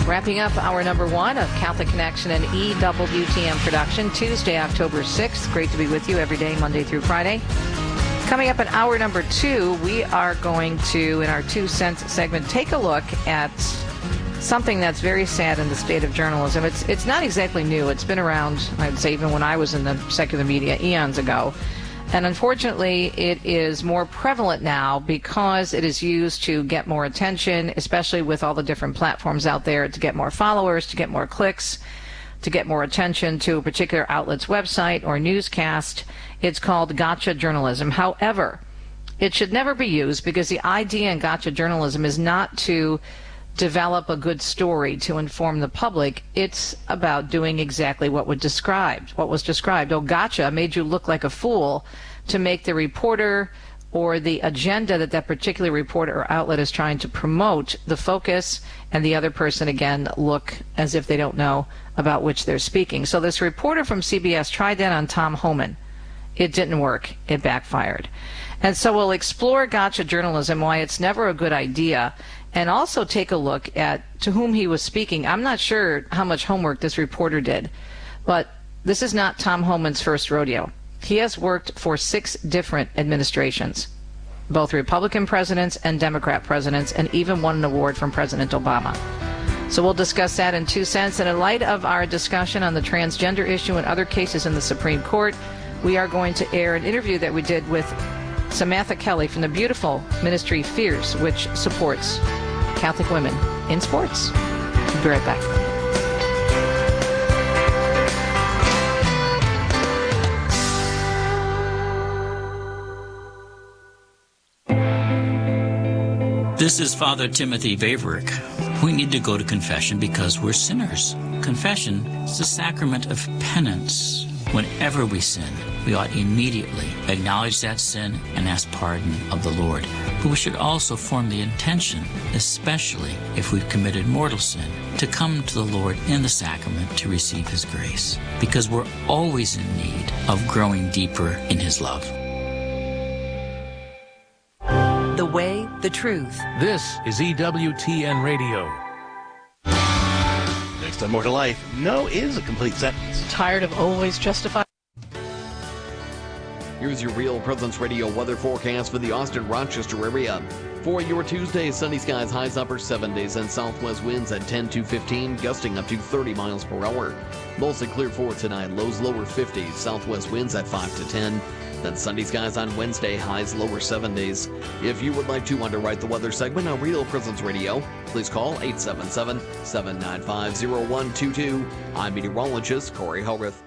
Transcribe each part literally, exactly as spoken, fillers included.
Wrapping up hour number one of Catholic Connection and E W T M production, Tuesday, October sixth. Great to be with you every day, Monday through Friday. Coming up in hour number two, we are going to, in our Two Cents segment, take a look at something that's very sad in the state of journalism. It's it's not exactly new. It's been around, I'd say, even when I was in the secular media eons ago. And unfortunately, it is more prevalent now because it is used to get more attention, especially with all the different platforms out there, to get more followers, to get more clicks, to get more attention to a particular outlet's website or newscast. It's called gotcha journalism. However, it should never be used because the idea in gotcha journalism is not to develop a good story to inform the public. It's about doing exactly what was described. What was described. Oh, gotcha made you look like a fool to make the reporter or the agenda that that particular reporter or outlet is trying to promote the focus, and the other person, again, look as if they don't know about which they're speaking. So this reporter from C B S tried that on Tom Homan. It didn't work. It backfired. And so we'll explore gotcha journalism, why it's never a good idea, and also take a look at to whom he was speaking. I'm not sure how much homework this reporter did, but this is not Tom Homan's first rodeo. He has worked for six different administrations, both Republican presidents and Democrat presidents, and even won an award from President Obama. So we'll discuss that in Two Cents. And in light of our discussion on the transgender issue and other cases in the Supreme Court, we are going to air an interview that we did with Samantha Kelly from the beautiful ministry Fierce, which supports Catholic women in sports. We'll be right back. This is Father Timothy Vaverick. We need to go to confession because we're sinners. Confession is the sacrament of penance. Whenever we sin, we ought immediately acknowledge that sin and ask pardon of the Lord. But we should also form the intention, especially if we've committed mortal sin, to come to the Lord in the sacrament to receive His grace, because we're always in need of growing deeper in His love. The way, the truth. This is E W T N Radio. Next on More to Life, no is a complete sentence. Tired of always justifying. Here's your Real Presence Radio weather forecast for the Austin-Rochester area. For your Tuesday, sunny skies, highs upper seventies, and southwest winds at ten to fifteen, gusting up to thirty miles per hour. Mostly clear for tonight, lows lower fifties, southwest winds at five to ten. Then sunny skies on Wednesday, highs lower seventies. If you would like to underwrite the weather segment on Real Presence Radio, please call eight seven seven, seven nine five, zero one two two. I'm meteorologist Corey Hogarth.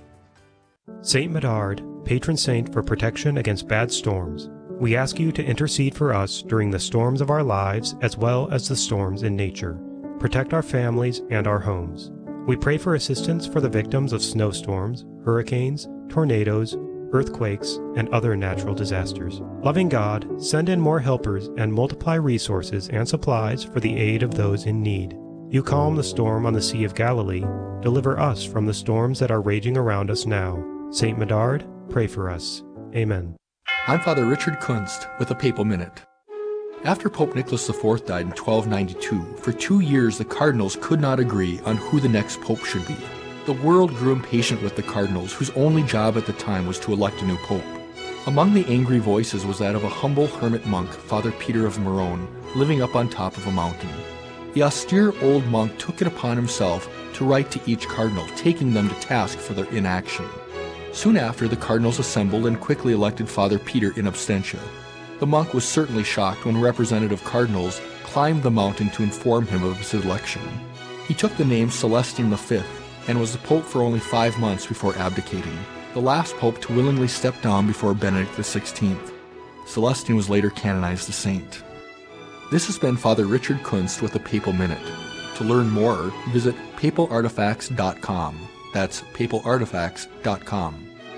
Saint Medard, patron saint for protection against bad storms. We ask you to intercede for us during the storms of our lives as well as the storms in nature. Protect our families and our homes. We pray for assistance for the victims of snowstorms, hurricanes, tornadoes, earthquakes, and other natural disasters. Loving God, send in more helpers and multiply resources and supplies for the aid of those in need. You calm the storm on the Sea of Galilee. Deliver us from the storms that are raging around us now. Saint Medard, pray for us. Amen. I'm Father Richard Kunst with the Papal Minute. After Pope Nicholas the Fourth died in twelve ninety-two, for two years the cardinals could not agree on who the next pope should be. The world grew impatient with the cardinals, whose only job at the time was to elect a new pope. Among the angry voices was that of a humble hermit monk, Father Peter of Morone, living up on top of a mountain. The austere old monk took it upon himself to write to each cardinal, taking them to task for their inaction. Soon after, the cardinals assembled and quickly elected Father Peter in absentia. The monk was certainly shocked when representative cardinals climbed the mountain to inform him of his election. He took the name Celestine the Fifth and was the pope for only five months before abdicating, the last pope to willingly step down before Benedict the Sixteenth. Celestine was later canonized a saint. This has been Father Richard Kunst with the Papal Minute. To learn more, visit papal artifacts dot com. That's papal artifacts dot com.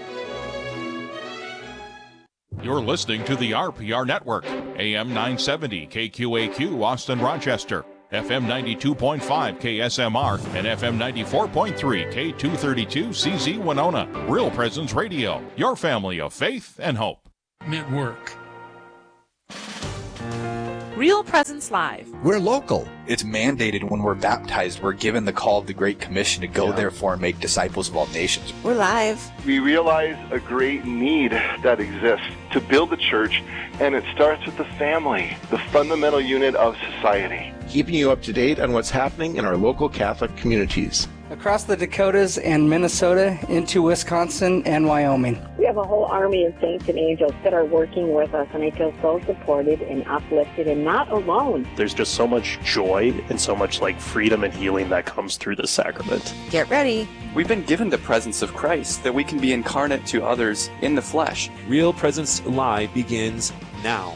You're listening to the R P R Network, A M nine seventy K Q A Q Austin Rochester, F M ninety-two point five K S M R, and F M ninety-four point three K two thirty-two C Z Winona. Real Presence Radio, your family of faith and hope. Network. Real Presence Live. We're local. It's mandated when we're baptized. We're given the call of the Great Commission to go, yeah. therefore, and make disciples of all nations. We're live. We realize a great need that exists to build a church, and it starts with the family, the fundamental unit of society. Keeping you up to date on what's happening in our local Catholic communities. Across the Dakotas and Minnesota into Wisconsin and Wyoming. We have a whole army of saints and angels that are working with us, and I feel so supported and uplifted and not alone. There's just so much joy and so much like freedom and healing that comes through the sacrament. Get ready. We've been given the presence of Christ that we can be incarnate to others in the flesh. Real Presence Live begins now.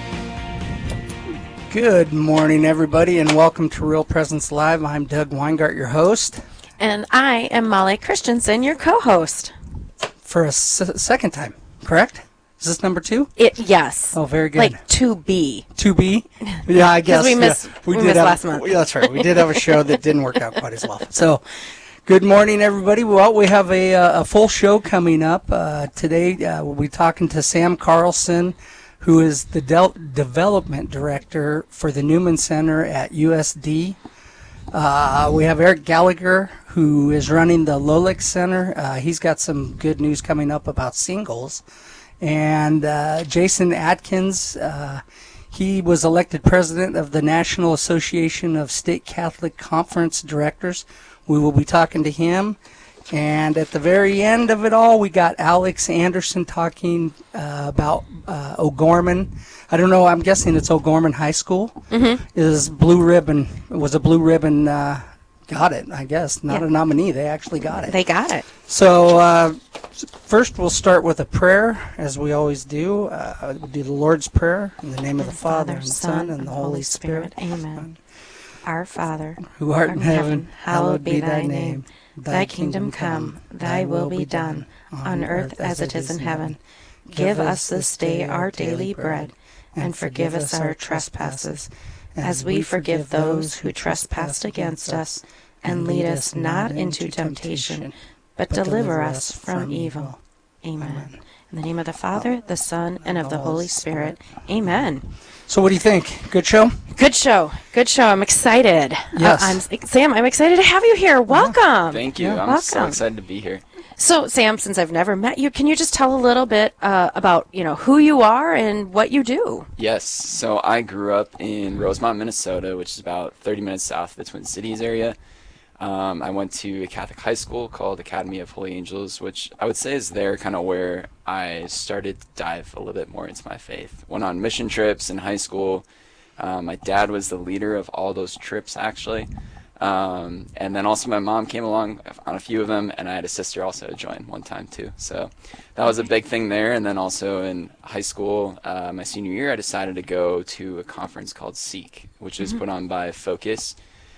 Good morning, everybody, and welcome to Real Presence Live. I'm Doug Weingart, your host. And I am Molly Christensen, your co-host. For a s- second time, correct? Is this number two? It yes. Oh, very good. Like two B. two B? Yeah, I guess. we missed, yeah. we we missed did have, last month. Yeah, that's right. We did have a show that didn't work out quite as well. So, good morning, everybody. Well, we have a, a full show coming up. Uh, today, uh, we'll be talking to Sam Carlson, who is the Del- Development Director for the Newman Center at U S D. Uh, we have Eric Gallagher, who is running the Lolex Center. Uh, he's got some good news coming up about singles. And uh, Jason Atkins, uh, he was elected president of the National Association of State Catholic Conference Directors. We will be talking to him. And at the very end of it all, we got Alex Anderson talking uh, about uh, O'Gorman. I don't know, I'm guessing it's O'Gorman High School. Mm-hmm. Is Blue Ribbon, it was a Blue Ribbon, uh, got it, I guess. Not yeah. a nominee, they actually got it. They got it. So uh, first we'll start with a prayer, as we always do. Uh, we'll do the Lord's Prayer in the name of the Father, and the Son, and the Holy Spirit. Spirit. Amen. Our Father, who art in heaven, hallowed be thy name. Thy kingdom come, thy will be done, on earth as it is in heaven. Give us this day our daily bread, and forgive us our trespasses, as we forgive those who trespass against us. And lead us not into temptation, but deliver us from evil. Amen. In the name of the Father, the Son, and of the Holy Spirit. Amen. So what do you think? Good show? Good show. Good show. I'm excited. Yes. Uh, I'm, Sam, I'm excited to have you here. Welcome. Thank you. Yeah, I'm welcome. so excited to be here. So, Sam, since I've never met you, can you just tell a little bit uh, about, you know, who you are and what you do? Yes. So I grew up in Rosemont, Minnesota, which is about thirty minutes south of the Twin Cities area. Um, I went to a Catholic high school called Academy of Holy Angels, which I would say is there kind of where I started to dive a little bit more into my faith. Went on mission trips in high school. Um, my dad was the leader of all those trips, actually. Um, and then also my mom came along on a few of them, and I had a sister also join one time too. So that was a big thing there. And then also in high school, uh, my senior year, I decided to go to a conference called Seek, which was mm-hmm. put on by Focus.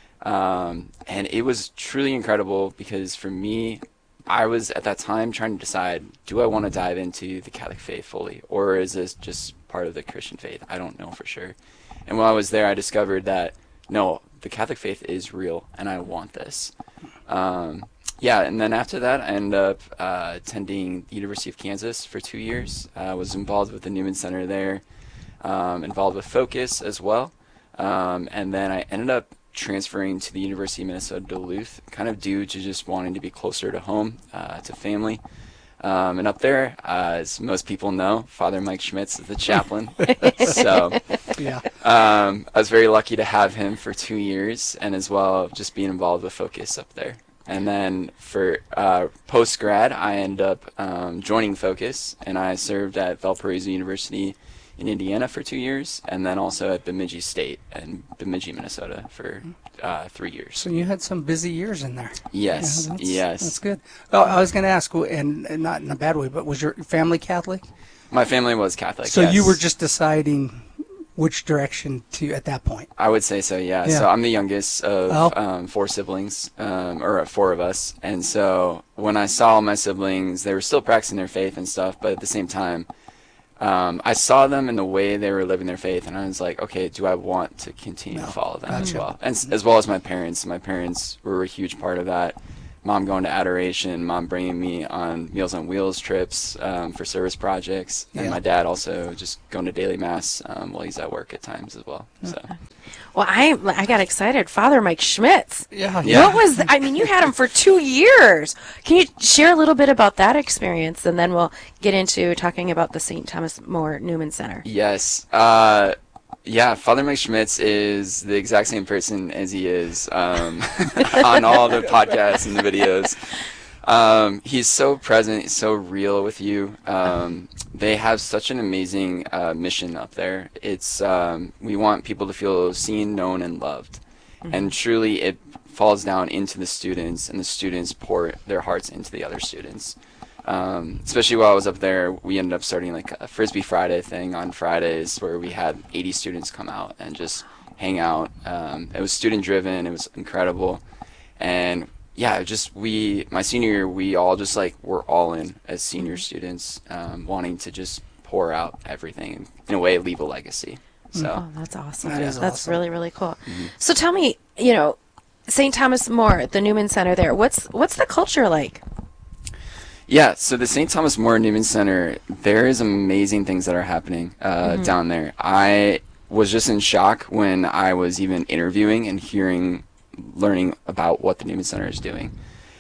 Um, and it was truly incredible because for me, I was at that time trying to decide, do I want to dive into the Catholic faith fully, or is this just part of the Christian faith? I don't know for sure. And while I was there, I discovered that, no, the Catholic faith is real, and I want this. Um, yeah, and then after that, I ended up uh, attending the University of Kansas for two years. I uh, was involved with the Newman Center there, um, involved with Focus as well. Um, and then I ended up transferring to the University of Minnesota Duluth, kind of due to just wanting to be closer to home, uh, to family. Um, and up there, uh, as most people know, Father Mike Schmitz is the chaplain. so yeah. um, I was very lucky to have him for two years, and as well just being involved with Focus up there. And then for uh, post-grad, I ended up um, joining Focus, and I served at Valparaiso University in Indiana for two years, and then also at Bemidji State in Bemidji, Minnesota for uh, three years. So you had some busy years in there. Yes, yeah, that's, yes. That's good. Oh, I was going to ask, and, and not in a bad way, but was your family Catholic? My family was Catholic, So yes. you were just deciding which direction to at that point? I would say so, yeah. yeah. So I'm the youngest of oh. um, four siblings, um, or four of us. And so when I saw my siblings, they were still practicing their faith and stuff, but at the same time, Um, I saw them in the way they were living their faith, and I was like, okay, do I want to continue no, to follow them gotcha. as well? And as well as my parents. My parents were a huge part of that. mom going to adoration, mom bringing me on Meals on Wheels trips um, for service projects, and Yeah. my dad also just going to daily mass um, while he's at work at times as well. So. Well, I I got excited. Father Mike Schmitz. Yeah. Yeah. What was? I mean, you had him for two years. Can you share a little bit about that experience, and then we'll get into talking about the Saint Thomas More Newman Center. Yes. Uh, yeah, Father Mike Schmitz is the exact same person as he is um, on all the podcasts and the videos. Um, he's so present, he's so real with you. Um, they have such an amazing uh, mission up there. It's um, we want people to feel seen, known, and loved. Mm-hmm. And truly, it falls down into the students, and the students pour their hearts into the other students. Um, especially while I was up there, we ended up starting like a Frisbee Friday thing on Fridays where we had eighty students come out and just hang out. Um, it was student driven. It was incredible. And yeah, just we, my senior year, we all just like were all in as senior students, um, wanting to just pour out everything and in a way leave a legacy. So Oh, that's awesome. That is That's awesome. really, really cool. Mm-hmm. So tell me, you know, Saint Thomas More, the Newman Center there, what's what's the culture like? Yeah, so the Saint Thomas More Newman Center, there is amazing things that are happening uh, Mhm. down there. I was just in shock when I was even interviewing and hearing, learning about what the Newman Center is doing.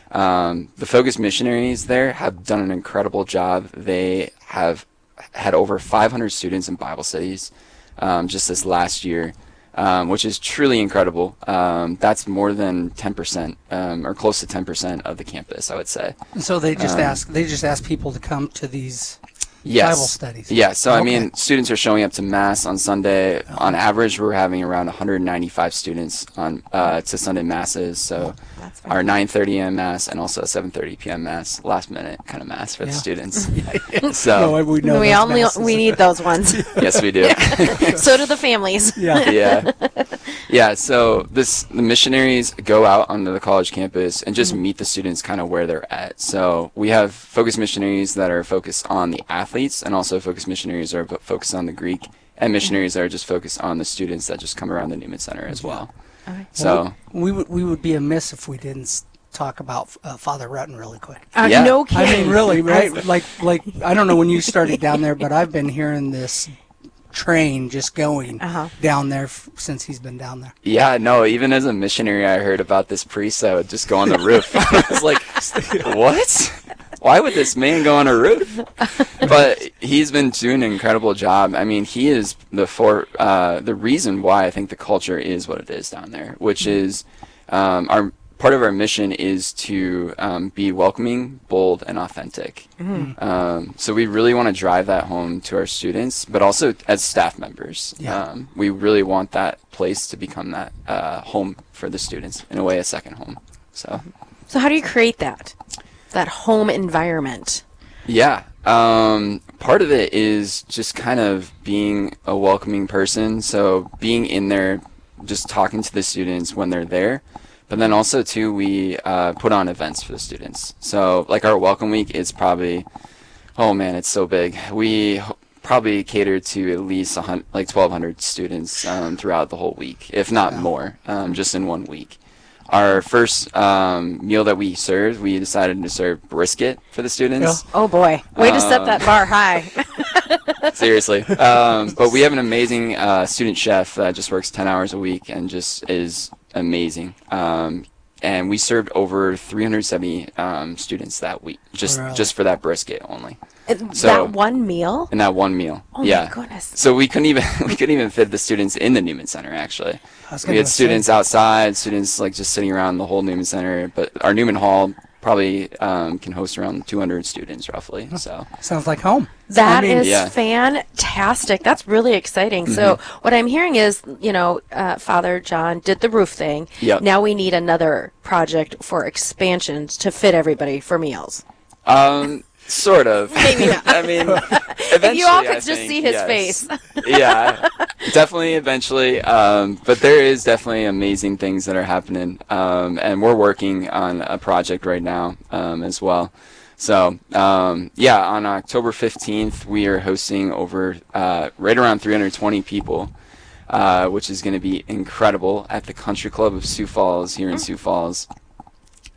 Um, the Focus missionaries there have done an incredible job. They have had over five hundred students in Bible studies um, just this last year. Um, which is truly incredible. Um, that's more than ten percent, um, or close to ten percent of the campus, I would say. And so they just Um, ask they just ask people to come to these Yes. Bible studies. Yeah, so I Okay. mean, students are showing up to Mass on Sunday. On average, we're having around one hundred ninety-five students on uh, to Sunday Masses. So That's our nine thirty a.m. Mass and also a seven thirty p.m. Mass, last minute kind of Mass for the Yeah. students. No, So we know we those only masses. we need those ones. yes, we do. So do the families. Yeah. yeah. Yeah, so this the missionaries go out onto the college campus and just Mhm. meet the students kind of where they're at. So we have focus missionaries that are focused on the athletes, and also focus missionaries are fo- focused on the Greek, and missionaries that are just focused on the students that just come around the Newman Center as well. Okay. So we, we would we would be amiss if we didn't s- talk about uh, Father Rutten really quick. Uh, Yeah. No I kidding. mean, really, right? Like, like I don't know when you started down there, but I've been hearing this train just going Uh-huh. down there f- since he's been down there. yeah, no, even as a missionary, I heard about this priest that would just go on the roof. I was like, what? Why would this man go on a roof? But he's been doing an incredible job. I mean, he is the for uh, the reason why I think the culture is what it is down there, which is um, our part of our mission is to um, be welcoming, bold, and authentic. Mhm. Um, so we really want to drive that home to our students, but also as staff members. Yeah. Um, we really want that place to become that uh, home for the students, in a way, a second home. So. So how do you create that? That home environment? Yeah. Um, part of it is just kind of being a welcoming person. So being in there, just talking to the students when they're there. But then also, too, we uh, put on events for the students. So like our welcome week is probably, oh man, it's so big. We h- probably cater to at least a hun- like twelve hundred students um, throughout the whole week, if not more, um, just in one week. Our first um, meal that we served, we decided to serve brisket for the students. Oh boy, way to set Um, that bar high. Seriously. Um, but we have an amazing uh, student chef that just works ten hours a week and just is amazing. Um, and we served over three hundred seventy um, students that week, just Really? just for that brisket only. And So- that one meal? In that one meal. Oh my yeah. goodness. So we couldn't even we couldn't even fit the students in the Newman Center actually. I was We gonna had say. students outside, students like just sitting around the whole Newman Center, but our Newman Hall probably um, can host around two hundred students roughly. So Sounds like home. That I mean- is Yeah. fantastic. That's really exciting. So Mhm. what I'm hearing is, you know, uh, Father John did the roof thing. Yep. Now we need another project for expansions to fit everybody for meals. Um, sort of. Maybe not. I mean, If you all eventually, could I just think, see his yes. face. Yeah, definitely eventually. Um, but there is definitely amazing things that are happening. Um, and we're working on a project right now um, as well. So, um, yeah, on October fifteenth, we are hosting over uh, right around three hundred twenty people, uh, which is going to be incredible at the Country Club of Sioux Falls here in Sioux Falls.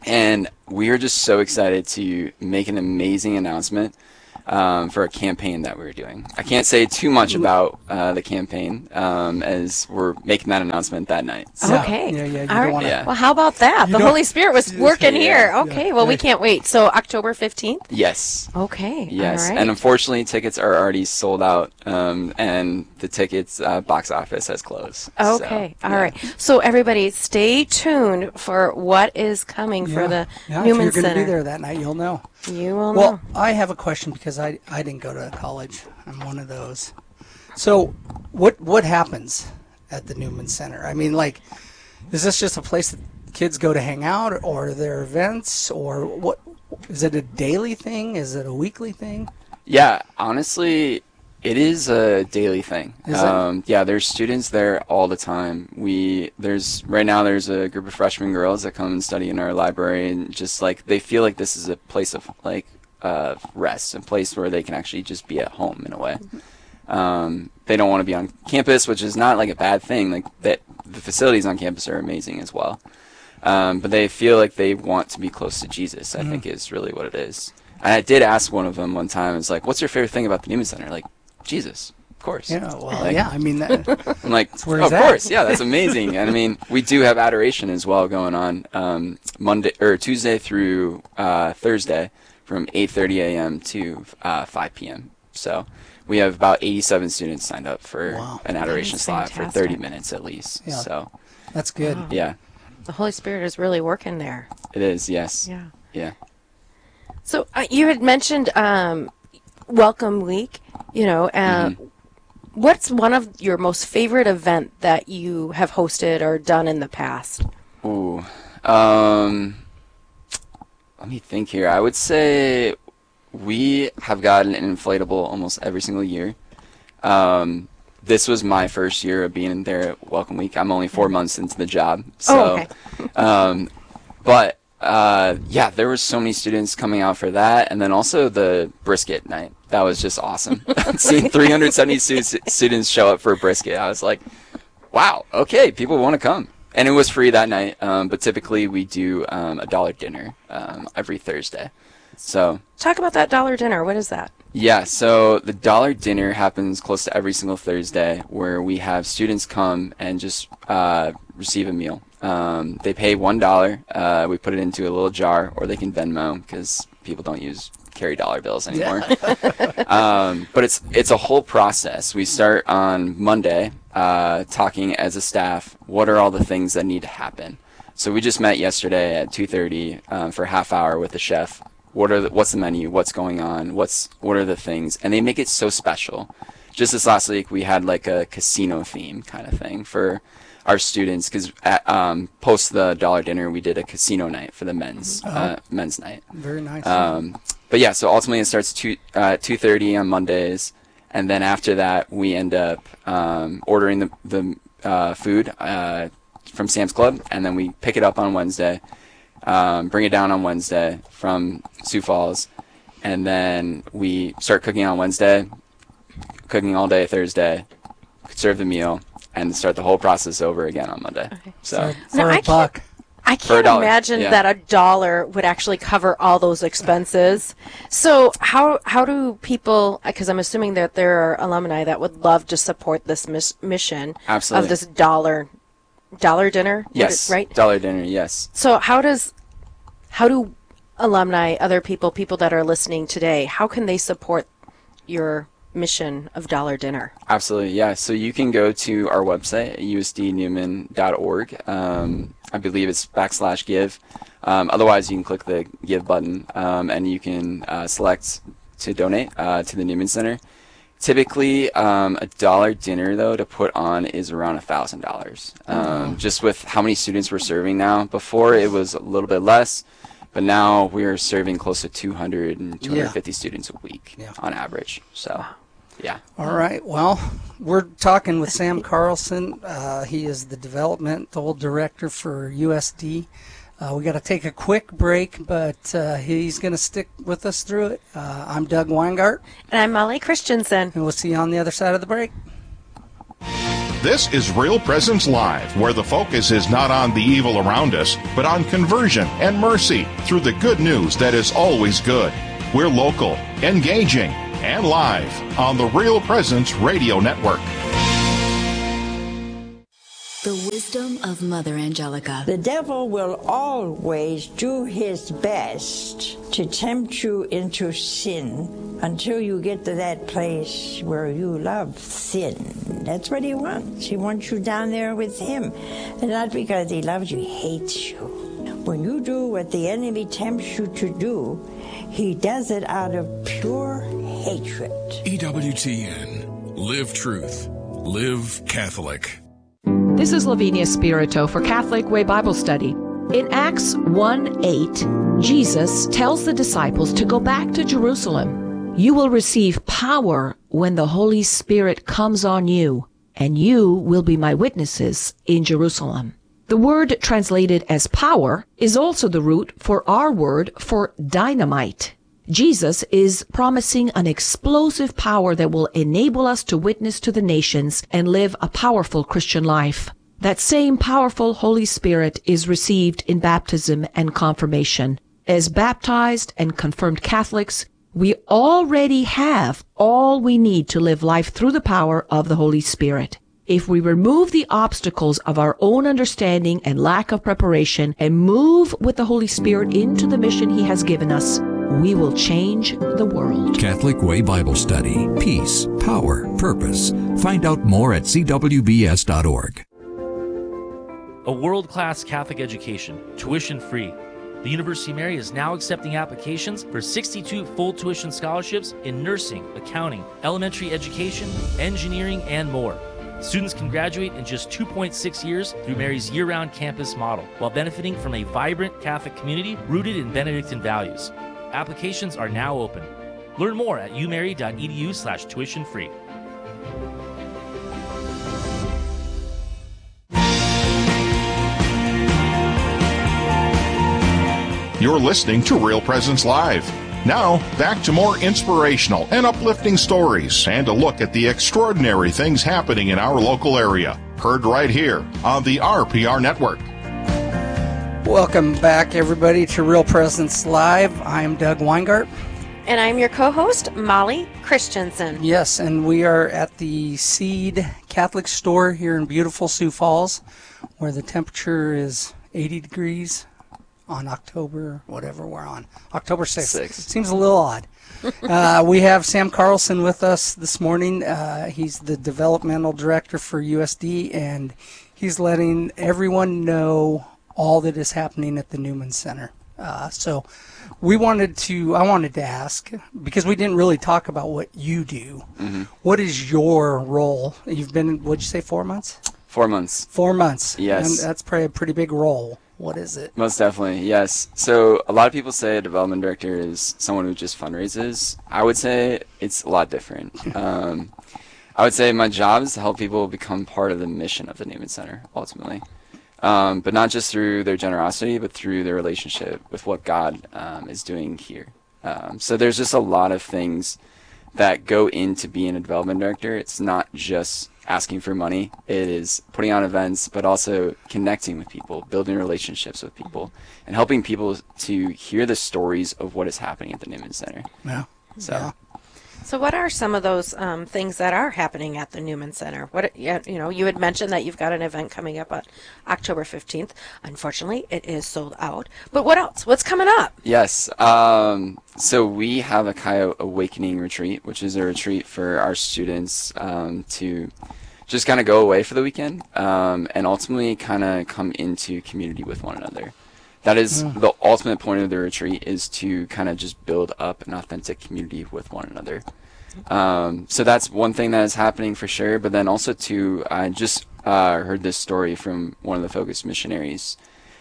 And we are just so excited to make an amazing announcement um, for a campaign that we're doing. I can't say too much about uh, the campaign um, as we're making that announcement that night. So. Okay. Yeah, yeah, you All don't right. wanna- Yeah. Well, how about that? You The don't- Holy Spirit was working here. Okay. Well, we can't wait. So October fifteenth? Yes. Okay. Yes. All right. And unfortunately, tickets are already sold out, um, and the tickets uh, box office has closed. Okay. So, All yeah. right. So everybody stay tuned for what is coming for the yeah, Newman if you're going to Center. be there that night, you'll know. You will well, know. I have a question because I, I didn't go to college. I'm one of those. So what what happens at the Newman Center? I mean, like, is this just a place that kids go to hang out, or are there events, or what? Is it a daily thing? Is it a weekly thing? Yeah, honestly, it is a daily thing. Is it? um, Yeah, there's students there all the time. We there's right now there's a group of freshman girls that come and study in our library, and just like they feel like this is a place of like uh, rest, a place where they can actually just be at home in a way. Um, they don't want to be on campus, which is not like a bad thing. Like that, the facilities on campus are amazing as well. Um, but they feel like they want to be close to Jesus, I Mhm. think is really what it is. And I did ask one of them one time, it's like, what's your favorite thing about the Newman Center? Like, Jesus, of course. Yeah, well, Like- yeah, I mean, that, I'm like, that's where oh, he's of at. course, yeah, that's amazing. And I mean, we do have adoration as well going on um, Monday or Tuesday through uh, Thursday from eight thirty a.m. to uh, five p.m. So we have about eighty-seven students signed up for Wow. an adoration That is slot for fantastic. thirty minutes at least. Yeah. So That's good. Wow. yeah, The Holy Spirit is really working there. it is. Yes. Yeah. Yeah. So uh, you had mentioned um, Welcome Week. You know, uh, Mhm. what's one of your most favorite event that you have hosted or done in the past? Ooh. Um, let me think here. I would say we have gotten an inflatable almost every single year. Um, this was my first year of being there at Welcome Week. I'm only four months into the job. So, Oh, okay. um, but uh, yeah, there were so many students coming out for that, and then also the brisket night. That was just awesome. Seeing three hundred seventy stu- students show up for a brisket, I was like, wow, okay, people want to come. And it was free that night, um, but typically we do um, a dollar dinner um, every Thursday. So Talk about that dollar dinner. What is that? yeah, so the dollar dinner happens close to every single Thursday, where we have students come and just uh, receive a meal. Um, they pay one dollar. Uh, we put it into a little jar, or they can Venmo because people don't use carry dollar bills anymore. um, but it's it's a whole process. We start on Monday, uh, talking as a staff. What are all the things that need to happen? So we just met yesterday at two thirty um, for a half hour with the chef. What are the, what's the menu? What's going on? What's what are the things? And they make it so special. Just this last week, we had like a casino theme kind of thing for our students, because um, post the dollar dinner, we did a casino night for the men's Oh. uh, men's night. Very nice. Um, but yeah, so ultimately it starts two uh, two thirty on Mondays, and then after that we end up um, ordering the the uh, food uh, from Sam's Club, and then we pick it up on Wednesday, um, bring it down on Wednesday from Sioux Falls, and then we start cooking on Wednesday, cooking all day Thursday, serve the meal, and start the whole process over again on Monday. So For Now, a I buck. I For a can't dollar, imagine yeah. that a dollar would actually cover all those expenses. So how how do people? Because I'm assuming that there are alumni that would love to support this mis- mission Absolutely. of this dollar dollar dinner. What yes, is- right. dollar dinner. Yes. So how does how do alumni, other people, people that are listening today, how can they support your mission of dollar dinner? Absolutely, yeah. So you can go to our website, u s d newman dot org. Um, I believe it's backslash give. Um, otherwise, you can click the give button, um, and you can uh, select to donate uh, to the Newman Center. Typically, um, a dollar dinner, though, to put on is around a thousand dollars. Um, just with how many students we're serving now. Before, it was a little bit less, but now we are serving close to two hundred and two hundred fifty students a week on average. So, yeah. All right. Well, we're talking with Sam Carlson. Uh, he is the developmental director for U S D. Uh, we got to take a quick break, but uh, he's going to stick with us through it. Uh, I'm Doug Weingart. And I'm Molly Christensen. And we'll see you on the other side of the break. This is Real Presence Live, where the focus is not on the evil around us, but on conversion and mercy through the good news that is always good. We're local, engaging, and live on the Real Presence Radio Network. The wisdom of Mother Angelica. The devil will always do his best to tempt you into sin until you get to that place where you love sin. That's what he wants. He wants you down there with him. And not because he loves you, he hates you. When you do what the enemy tempts you to do, he does it out of pure hatred. E W T N. Live truth. Live Catholic. This is Lavinia Spirito for Catholic Way Bible Study. In Acts one eight, Jesus tells the disciples to go back to Jerusalem. You will receive power when the Holy Spirit comes on you, and you will be my witnesses in Jerusalem. The word translated as power is also the root for our word for dynamite. Jesus is promising an explosive power that will enable us to witness to the nations and live a powerful Christian life. That same powerful Holy Spirit is received in baptism and confirmation. As baptized and confirmed Catholics, we already have all we need to live life through the power of the Holy Spirit. If we remove the obstacles of our own understanding and lack of preparation and move with the Holy Spirit into the mission He has given us, we will change the world. Catholic Way Bible Study. Peace, power, purpose. Find out more at c w b s dot org. A world-class Catholic education, tuition-free. The University of Mary is now accepting applications for sixty-two full tuition scholarships in nursing, accounting, elementary education, engineering, and more. Students can graduate in just two point six years through Mary's year-round campus model, while benefiting from a vibrant Catholic community rooted in Benedictine values. Applications are now open. Learn more at u mary dot e d u slash tuition free. You're listening to Real Presence Live. Now, back to more inspirational and uplifting stories and a look at the extraordinary things happening in our local area. Heard right here on the R P R Network. Welcome back, everybody, to Real Presence Live. I'm Doug Weingart. And I'm your co-host, Molly Christensen. Yes, and we are at the Seed Catholic Store here in beautiful Sioux Falls, where the temperature is eighty degrees on October, whatever we're on, October sixth. sixth. Seems a little odd. uh, we have Sam Carlson with us this morning. Uh, he's the developmental director for U S D, and he's letting everyone know all that is happening at the Newman Center. Uh, so we wanted to, I wanted to ask, because we didn't really talk about what you do. Mm-hmm. What is your role? You've been, what'd you say, four months? Four months. Four months. Yes. And that's probably a pretty big role. What is it? Most definitely, yes. So a lot of people say a development director is someone who just fundraises. I would say it's a lot different. um, I would say my job is to help people become part of the mission of the Newman Center, ultimately. Um, but not just through their generosity, but through their relationship with what God um, is doing here. Um, so there's just a lot of things that go into being a development director. It's not just asking for money. It is putting on events, but also connecting with people, building relationships with people, and helping people to hear the stories of what is happening at the Newman Center. Yeah. So. Yeah. So what are some of those um, things that are happening at the Newman Center? What you know, you had mentioned that you've got an event coming up on October fifteenth. Unfortunately, it is sold out. But what else? What's coming up? Yes. Um, so we have a Coyote Awakening retreat, which is a retreat for our students um, to just kind of go away for the weekend um, and ultimately kind of come into community with one another. That is mm. the ultimate point of the retreat, is to kind of just build up an authentic community with one another. Um, so that's one thing that is happening for sure. But then also, too, I just uh, heard this story from one of the Focus missionaries.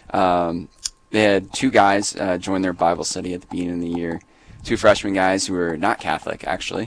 Um, they had two guys uh, join their Bible study at the beginning of the year, two freshman guys who were not Catholic, actually,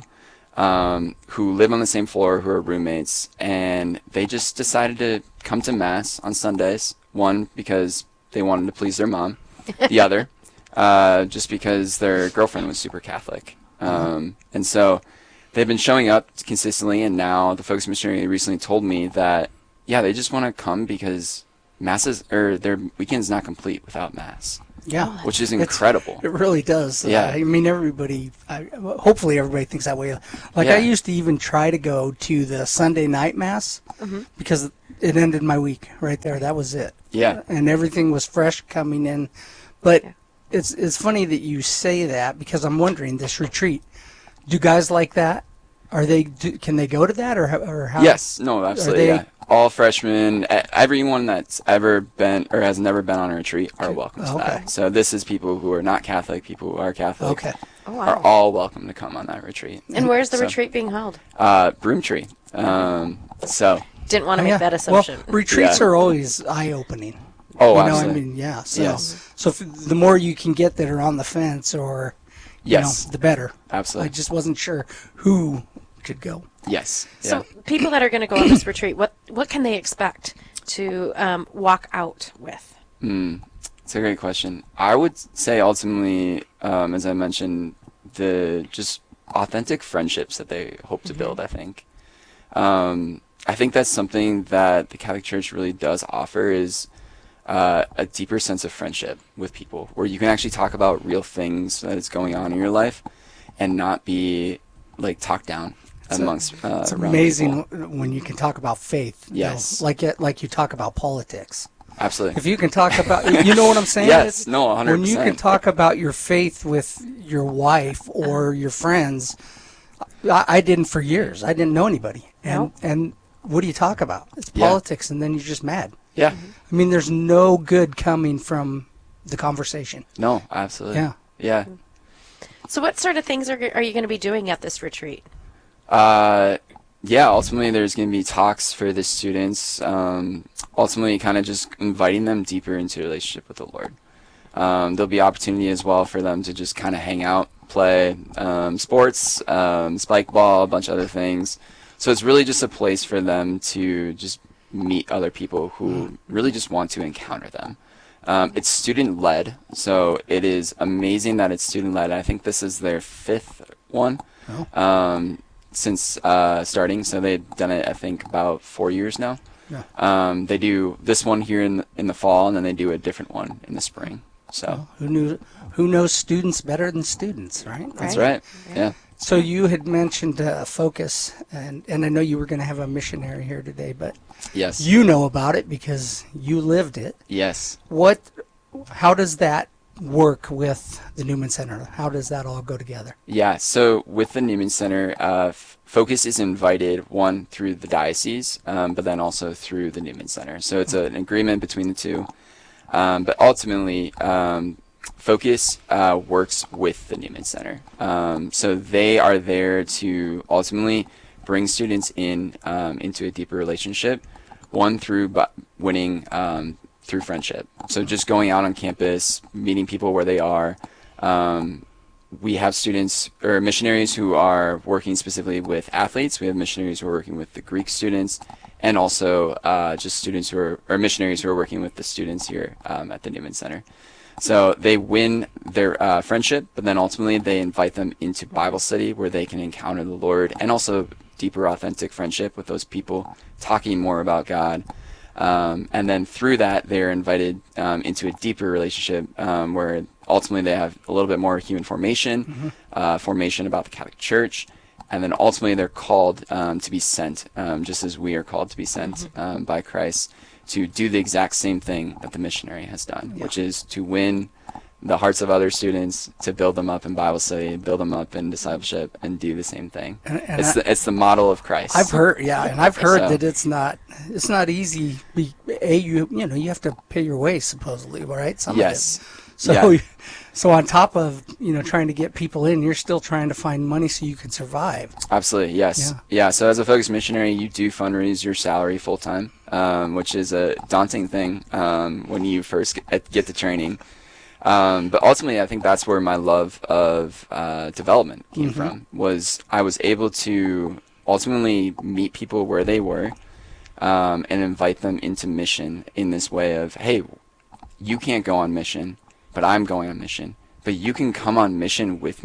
um, who live on the same floor, who are roommates, and they just decided to come to Mass on Sundays, one because they wanted to please their mom, the other uh, just because their girlfriend was super Catholic. Um, and so they've been showing up consistently, and now the Focus Missionary recently told me that, yeah, they just want to come because masses or their weekend's not complete without mass. Yeah, which is It's- incredible. It really does. Yeah. Uh, I mean, everybody. I, hopefully, everybody thinks that way. Like Yeah. I used to even try to go to the Sunday night mass Mhm. because it ended my week right there. That was it. Yeah. and everything was fresh coming in. But it's it's funny that you say that because I'm wondering this retreat. Do guys like that? Are they? Do, can they go to that or how- or how? Yes, no, absolutely. Are Yeah. All freshmen, e- everyone that's ever been or has never been on a retreat are welcome to Okay. that. So this is people who are not Catholic, people who are Catholic, Okay. Oh, wow. are all welcome to come on that retreat. And where's the So, retreat being held? Uh, Broomtree. Um, so. Didn't want to Oh, make yeah. that assumption. Well, retreats Yeah. are always eye-opening. Oh, you know, absolutely. I mean, yeah. So, Yes. so if, the more you can get that are on the fence, or you Yes. know, the better. Absolutely. I just wasn't sure who could go. Yes. So people that are going to go on this retreat, what what can they expect to um, walk out with? Hmm, it's a great question. I would say ultimately, um, as I mentioned, the just authentic friendships that they hope to build. I think, um, I think that's something that the Catholic Church really does offer is uh, a deeper sense of friendship with people, where you can actually talk about real things that is going on in your life, and not be like talked down It's a- amongst. uh, it's around amazing people. when you can talk about faith. you Yes. know, like it, like you talk about politics. Absolutely. If you can talk about, you know what I'm saying? Yes, It's- no, one hundred When you can percent. talk about your faith with your wife or your friends, I, I didn't for years. I didn't know anybody. And No. and what do you talk about? It's Yeah. politics, and then you're just mad. Yeah. I mean, there's no good coming from the conversation. No, absolutely. Yeah. Yeah. So what sort of things are are you going to be doing at this retreat? Uh, yeah, ultimately there's going to be talks for the students, um, ultimately kind of just inviting them deeper into a relationship with the Lord. Um, there'll be opportunity as well for them to just kind of hang out, play um, sports, um, spike ball, a bunch of other things. So it's really just a place for them to just meet other people who really just want to encounter them. Um, it's student-led, so it is amazing that it's student-led. I think this is their fifth one. Oh. Um, since uh, starting, so they've done it I think about four years now. Yeah. Um, they do this one here in the, in the fall, and then they do a different one in the spring. So Well, who knew? Who knows students better than students, right? that's right. Yeah. So you had mentioned uh, focus, and, and I know you were going to have a missionary here today, but Yes. you know about it because you lived it. Yes. What? How does that work with the Newman Center? How does that all go together? Yeah, so with the Newman Center, uh, F- Focus is invited, one, through the diocese, um, but then also through the Newman Center. So it's a, an agreement between the two. Um, but ultimately, um, Focus uh, works with the Newman Center. Um, so they are there to ultimately bring students in um, into a deeper relationship, one, through bu- winning um, through friendship. So just going out on campus, meeting people where they are. Um, we have students or missionaries who are working specifically with athletes. We have missionaries who are working with the Greek students, and also uh, just students who are, or missionaries who are working with the students here um, at the Newman Center. So they win their uh, friendship, but then ultimately they invite them into Bible study where they can encounter the Lord, and also deeper, authentic friendship with those people, talking more about God. Um, and then through that, they're invited um, into a deeper relationship um, where ultimately they have a little bit more human formation, Mm-hmm. uh, formation about the Catholic Church, and then ultimately they're called um, to be sent, um, just as we are called to be sent um, by Christ, to do the exact same thing that the missionary has done, which is to win the hearts of other students, to build them up in Bible study, build them up in discipleship, and do the same thing. And- and it's I- the it's the model of Christ. I've heard, yeah, and I've heard So- that it's not it's not easy. Be, a you you know you have to pay your way supposedly, right? Some of Yes. it. So Yeah. so on top of you know trying to get people in, you're still trying to find money so you can survive. Absolutely, yes. Yeah. So as a Focus missionary, you do fundraise your salary full time, um, which is a daunting thing um, when you first get, get to training. Um, but ultimately, I think that's where my love of uh, development came Mhm. from. Was I was able to ultimately meet people where they were, um, and invite them into mission in this way of, hey, you can't go on mission, but I'm going on mission. But you can come on mission with me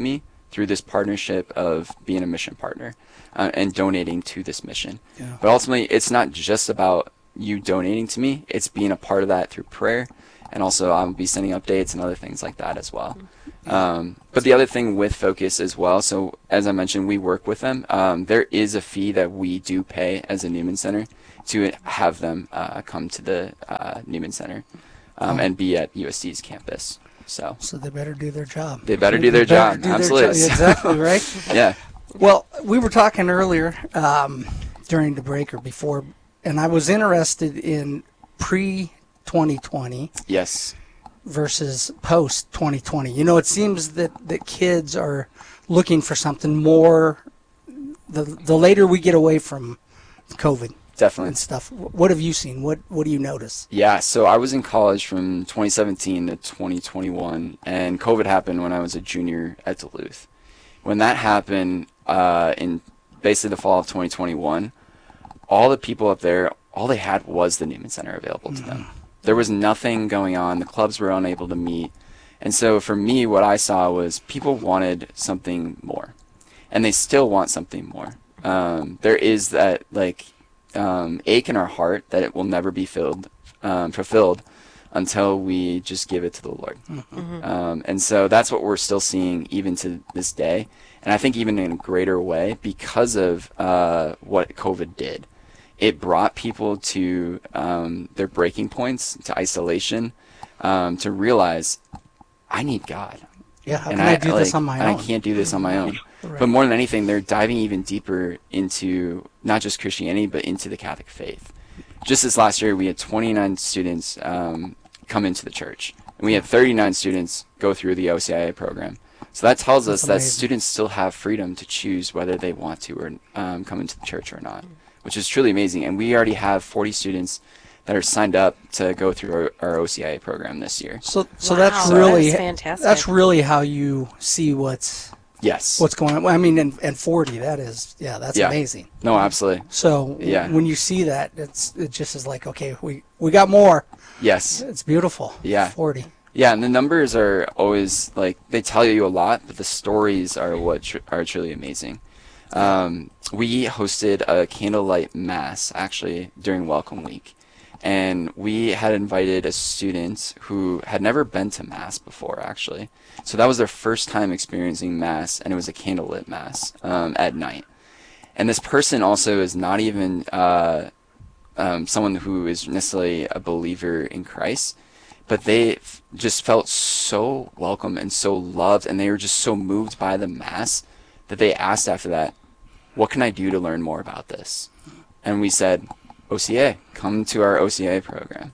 through this partnership of being a mission partner uh, and donating to this mission. Yeah. But ultimately, it's not just about you donating to me. It's being a part of that through prayer. And also I'll be sending updates and other things like that as well. Um, but the other thing with Focus as well, so as I mentioned, we work with them. Um, there is a fee that we do pay as a Newman Center to have them uh, come to the uh, Newman Center um, Oh. and be at U S D's campus. So So they better do their job. They better They do their better job. do their Absolutely. job. Exactly, right? Yeah. Well, we were talking earlier um, during the break or before, and I was interested in pre twenty twenty Yes. versus post twenty twenty. You know, it seems that, that kids are looking for something more the the later we get away from COVID. Definitely. And stuff. What have you seen? What What do you notice? Yeah, so I was in college from twenty seventeen to twenty twenty-one, and COVID happened when I was a junior at Duluth. When that happened, uh, in basically the fall of twenty twenty-one, all the people up there, all they had was the Newman Center available to them. There was nothing going on. The clubs were unable to meet. And so for me, what I saw was people wanted something more, and they still want something more. Um, there is that, like, um, ache in our heart that it will never be filled, um, fulfilled until we just give it to the Lord. Mhm. Um, and so that's what we're still seeing even to this day. And I think even in a greater way because of uh, what COVID did. It brought people to um, their breaking points, to isolation, um, to realize, I need God. Yeah, how and can I do this on my and own? I can't do this on my own. Right. But more than anything, they're diving even deeper into not just Christianity, but into the Catholic faith. Just this last year, we had twenty-nine students um, come into the church, and we had thirty-nine students go through the O C I A program. So that tells That's us that amazing. students still have freedom to choose whether they want to or um, come into the church or not, which is truly amazing. And we already have forty students that are signed up to go through our, our O C I A program this year. So, so Wow, that's that really is fantastic. That's really how you see what's Yes. what's going on. I mean, and, and forty, that is, yeah, that's Yeah. amazing. No, absolutely. So Yeah. when you see that, it's it just is like, okay, we we got more. Yes. It's beautiful. Yeah. forty. Yeah, and the numbers are always, like, they tell you a lot, but the stories are what tr- are truly amazing. Um, we hosted a candlelight mass, actually, during Welcome Week. And we had invited a student who had never been to Mass before, actually. So that was their first time experiencing Mass, and it was a candlelit Mass um, at night. And this person also is not even uh, um, someone who is necessarily a believer in Christ, but they f- just felt so welcome and so loved, and they were just so moved by the Mass that they asked after that, what can I do to learn more about this? And we said, O C A, come to our O C A program.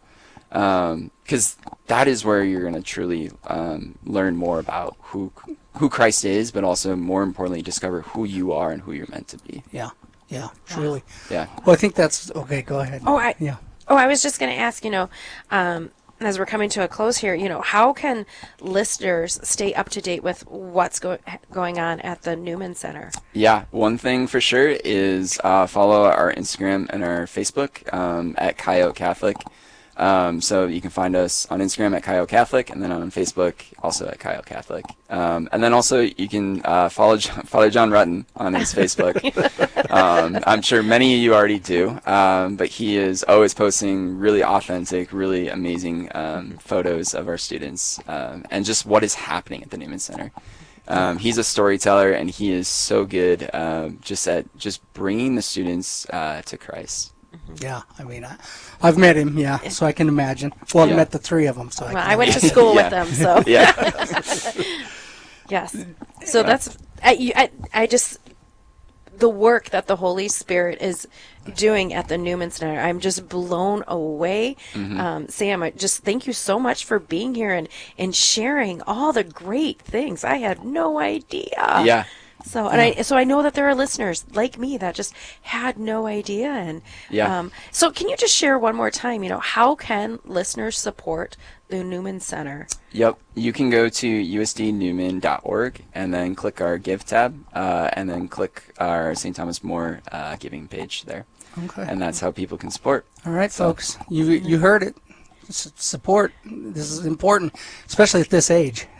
Because um, that is where you're going to truly um, learn more about who who Christ is, but also, more importantly, discover who you are and who you're meant to be. Yeah, yeah, truly. Yeah. Well, I think that's, okay, go ahead. Oh, I yeah. Oh, I was just going to ask, you know, um, as we're coming to a close here, you know, how can listeners stay up to date with what's go- going on at the Newman Center? Yeah, one thing for sure is uh, follow our Instagram and our Facebook um, at Coyote Catholic. Um, so you can find us on Instagram at Coyote Catholic, and then on Facebook also at Coyote Catholic. Um, and then also you can uh, follow John, follow John Rutten on his Facebook. um, I'm sure many of you already do, um, but he is always posting really authentic, really amazing um, photos of our students um, and just what is happening at the Newman Center. Um, he's a storyteller, and he is so good um, just at just bringing the students uh, to Christ. Yeah, I mean, I, I've met him, yeah, so I can imagine. Well, Yeah. I met the three of them, so I Well, can I went to imagine. school with Yeah. them, so. Yeah. Yes. So that's, I, you- I, I just, the work that the Holy Spirit is doing at the Newman Center, I'm just blown away. Mhm. Um, Sam, I just thank you so much for being here and, and sharing all the great things. I had no idea. Yeah. So and I so I know that there are listeners like me that just had no idea. And Yeah. um, so can you just share one more time? You know, how can listeners support the Newman Center? Yep. You can go to U S D newman dot org and then click our Give tab, uh, and then click our Saint Thomas More uh, giving page there. Okay. And that's how people can support. All right, So- folks, you you heard it. S- support. This is important, especially at this age.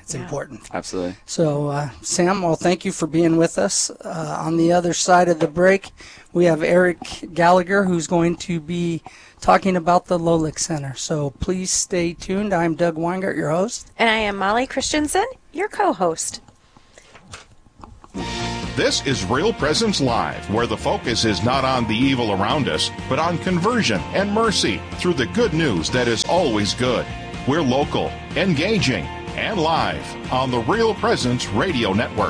It's yeah. important. Absolutely. So, uh, Sam, well, thank you for being with us. Uh, on the other side of the break, we have Eric Gallagher, who's going to be talking about the Lolick Center. So please stay tuned. I'm Doug Weingart, your host. And I am Molly Christensen, your co-host. This is Real Presence Live, where the focus is not on the evil around us, but on conversion and mercy through the good news that is always good. We're local, engaging, and live on the Real Presence Radio Network.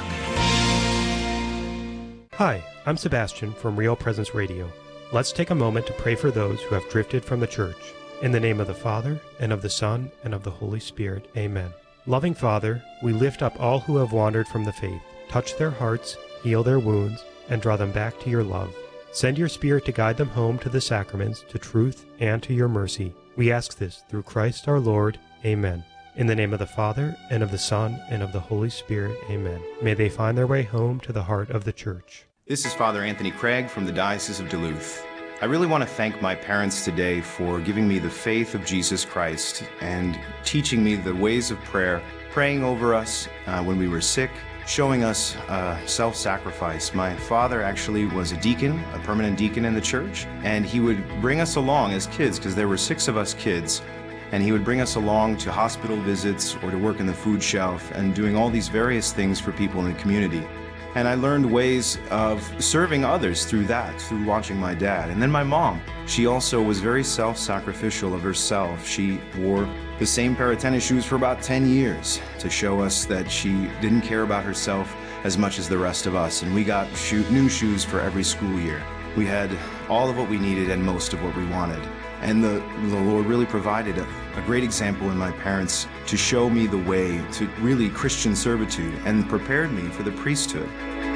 Hi, I'm Sebastian from Real Presence Radio. Let's take a moment to pray for those who have drifted from the church. In the name of the Father, and of the Son, and of the Holy Spirit. Amen. Loving Father, we lift up all who have wandered from the faith. Touch their hearts, heal their wounds, and draw them back to your love. Send your Spirit to guide them home to the sacraments, to truth, and to your mercy. We ask this through Christ our Lord. Amen. In the name of the Father, and of the Son, and of the Holy Spirit. Amen. May they find their way home to the heart of the church. This is Father Anthony Craig from the Diocese of Duluth. I really want to thank my parents today for giving me the faith of Jesus Christ and teaching me the ways of prayer, praying over us uh, when we were sick, showing us uh, self-sacrifice. My father actually was a deacon, a permanent deacon in the church, and he would bring us along as kids, because there were six of us kids, and he would bring us along to hospital visits or to work in the food shelf and doing all these various things for people in the community. And I learned ways of serving others through that, through watching my dad. And then my mom, she also was very self-sacrificial of herself. She wore the same pair of tennis shoes for about ten years to show us that she didn't care about herself as much as the rest of us. And we got shoe, new shoes for every school year. We had all of what we needed and most of what we wanted. And the, the Lord really provided a, a great example in my parents to show me the way to really Christian servitude and prepared me for the priesthood.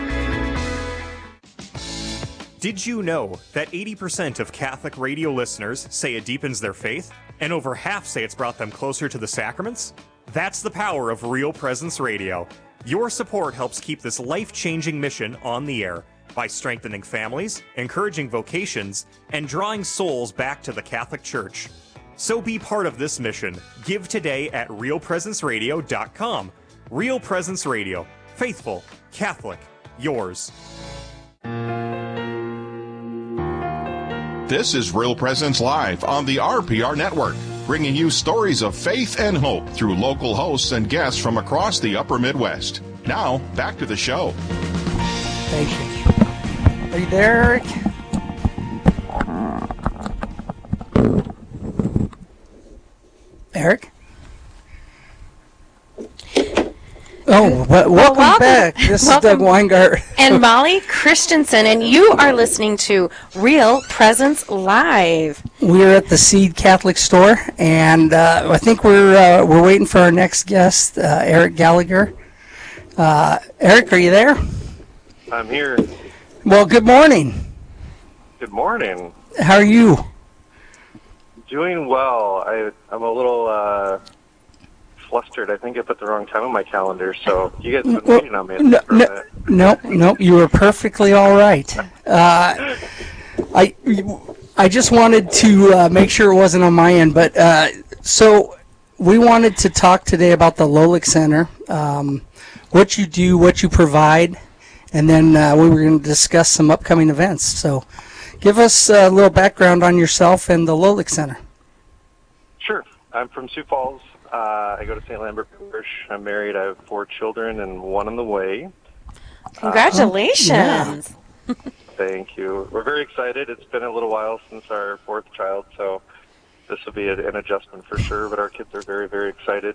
Did you know that eighty percent of Catholic radio listeners say it deepens their faith, and over half say it's brought them closer to the sacraments? That's the power of Real Presence Radio. Your support helps keep this life-changing mission on the air by strengthening families, encouraging vocations, and drawing souls back to the Catholic Church. So be part of this mission. Give today at real presence radio dot com. Real Presence Radio. Faithful, Catholic, yours. This is Real Presence Live on the R P R Network, bringing you stories of faith and hope through local hosts and guests from across the upper Midwest. Now, back to the show. Thank you. Are you there, Eric? Eric? Oh, well, welcome, well, welcome back. This welcome. is Doug Weingart. And Molly Christensen, and you are listening to Real Presence Live. We're at the Seed Catholic Store, and uh, I think we're uh, we're waiting for our next guest, uh, Eric Gallagher. Uh, Eric, are you there? I'm here. Well, good morning. Good morning. How are you? Doing well. I, I'm a little uh, flustered. I think I put the wrong time on my calendar, so you guys have been waiting on me. No, no, no, no, you were perfectly all right. Uh, I, I just wanted to uh, make sure it wasn't on my end, but uh, so we wanted to talk today about the Lolick Center, um, what you do, what you provide, and then uh, we were going to discuss some upcoming events. So give us a little background on yourself and the Lolick Center. Sure. I'm from Sioux Falls. Uh, I go to Saint Lambert Parish. I'm married. I have four children and one on the way. Congratulations. Uh, thank you. We're very excited. It's been a little while since our fourth child, so this will be an adjustment for sure, but our kids are very, very excited.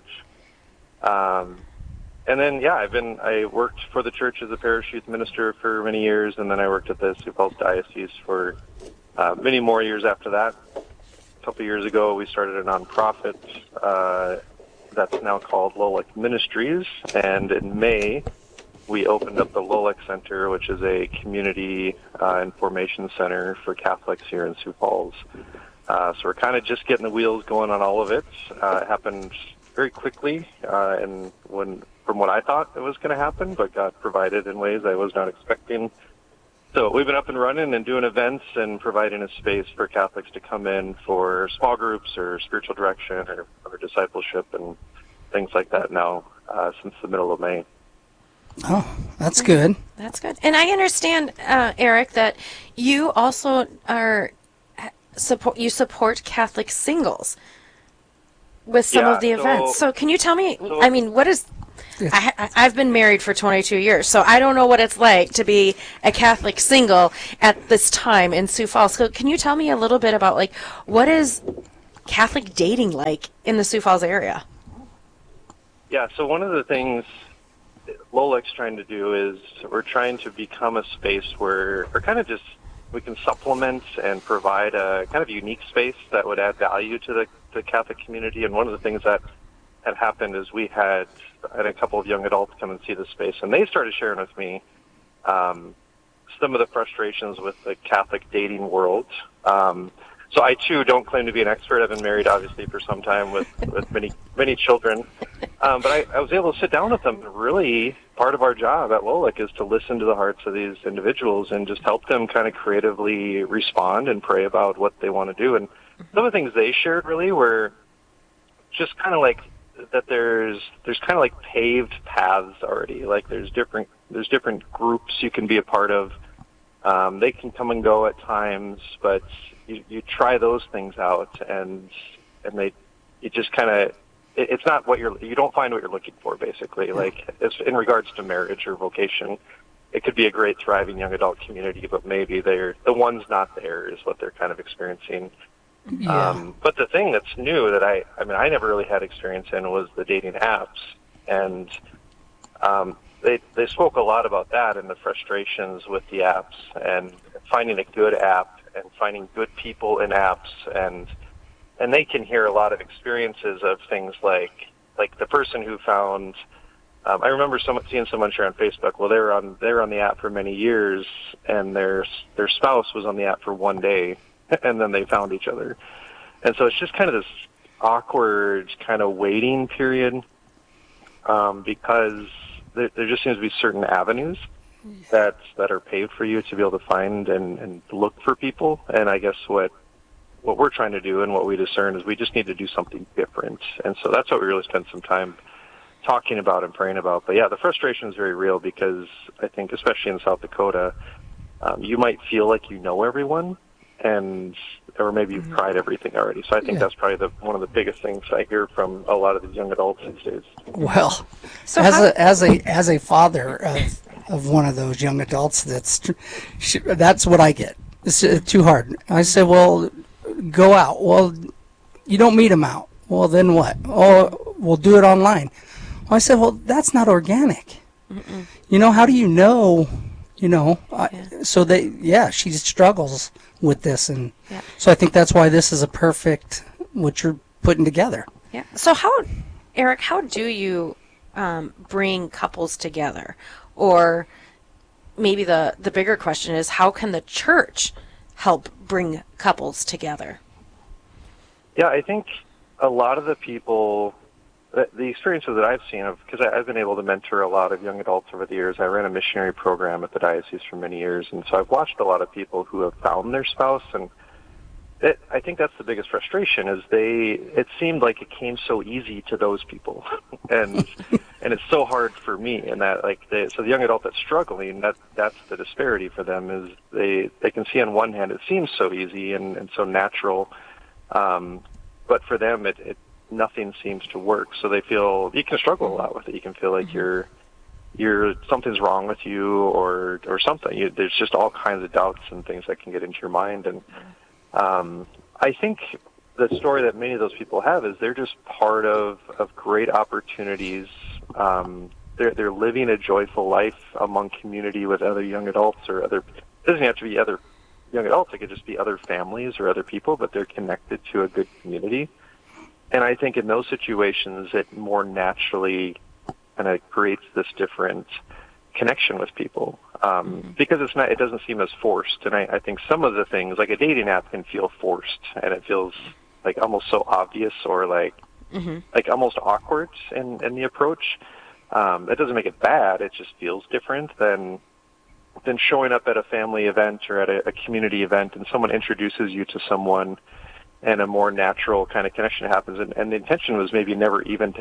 Um, and then, yeah, I've been, I worked for the church as a parish youth minister for many years, and then I worked at the Sioux Falls Diocese for uh, many more years after that. A couple years ago, we started a nonprofit uh, that's now called Lolick Ministries, and in May, we opened up the Lolick Center, which is a community uh, information center for Catholics here in Sioux Falls. Uh, so we're kind of just getting the wheels going on all of it. Uh, it happened very quickly, uh, and when from what I thought it was going to happen, but got provided in ways I was not expecting. So we've been up and running and doing events and providing a space for Catholics to come in for small groups or spiritual direction or, or discipleship and things like that now. Uh, uh, since the middle of May. Oh, that's good. That's good. And I understand, uh, Eric, that you also are support. You support Catholic singles with some Yeah, of the so- events. So can you tell me? so- I mean, what is? I, I- I've been married for twenty-two years, so I don't know what it's like to be a Catholic single at this time in Sioux Falls. So can you tell me a little bit about like what is Catholic dating like in the Sioux Falls area? Yeah, so one of the things Lolec's trying to do is we're trying to become a space where we're kind of just, we can supplement and provide a kind of unique space that would add value to the, the Catholic community. And one of the things that had happened is we had, had a couple of young adults come and see the space, and they started sharing with me um, some of the frustrations with the Catholic dating world. Um, So I, too, don't claim to be an expert. I've been married, obviously, for some time with, with many many children. Um, but I, I was able to sit down with them. Really, part of our job at Lolec is to listen to the hearts of these individuals and just help them kind of creatively respond and pray about what they want to do. And some of the things they shared, really, were just kind of like that there's there's kind of like paved paths already. Like there's different there's different groups you can be a part of. Um, they can come and go at times, but you, you try those things out, and and they it just kind of it, it's not what you're you don't find what you're looking for, basically. Like it's, in regards to marriage or vocation, it could be a great thriving young adult community, but maybe they're the one's not there is what they're kind of experiencing. Yeah. Um, but the thing that's new that I I mean I never really had experience in was the dating apps, and um, they they spoke a lot about that and the frustrations with the apps and finding a good app and finding good people in apps, and and they can hear a lot of experiences of things like like the person who found um, I remember someone seeing someone share on Facebook, well they were on they were on the app for many years and their their spouse was on the app for one day and then they found each other. And so it's just kind of this awkward kind of waiting period um, because there, there just seems to be certain avenues that that are paved for you to be able to find and, and look for people. And I guess what what we're trying to do and what we discern is we just need to do something different. And so that's what we really spent some time talking about and praying about. But yeah, the frustration is very real because I think, especially in South Dakota, um, you might feel like you know everyone, and or maybe you've tried everything already. So I think Yeah. that's probably the, one of the biggest things I hear from a lot of these young adults these days. Well, So as how- a as a as a father of of one of those young adults, that's tr- sh- that's what I get. It's uh, too hard. I say, well, go out. Well, you don't meet them out. Well, then what? Oh, we'll do it online. Well, I said, well, that's not organic. Mm-mm. You know, how do you know? You know, I, so they, yeah, she struggles with this, and Yeah. so I think that's why this is a perfect what you're putting together. Yeah. So how, Eric, how do you um, bring couples together? Or maybe the, the bigger question is, how can the church help bring couples together? Yeah, I think a lot of the people, the the experiences that I've seen of, because I've been able to mentor a lot of young adults over the years. I ran a missionary program at the diocese for many years, and so I've watched a lot of people who have found their spouse, and it, I think that's the biggest frustration is they, it seemed like it came so easy to those people, and and it's so hard for me, and that like, they, so the young adult that's struggling, that that's the disparity for them is they, they can see on one hand it seems so easy and, and so natural, um, but for them it, it nothing seems to work. So they feel you can struggle a lot with it. You can feel like you're you're something's wrong with you or or something. You, there's just all kinds of doubts and things that can get into your mind. And um, I think the story that many of those people have is they're just part of of great opportunities. Um, they're they're living a joyful life among community with other young adults or other. It doesn't have to be other young adults. It could just be other families or other people, but they're connected to a good community. And I think in those situations, it more naturally kind of creates this different connection with people um, mm-hmm. because it's not. It doesn't seem as forced. And I, I think some of the things, like a dating app, can feel forced, and it feels like almost so obvious or like mm-hmm. like almost awkward in, in the approach. Um, that doesn't make it bad. It just feels different than than showing up at a family event or at a, a community event, and someone introduces you to someone. And a more natural kind of connection happens, and, and the intention was maybe never even to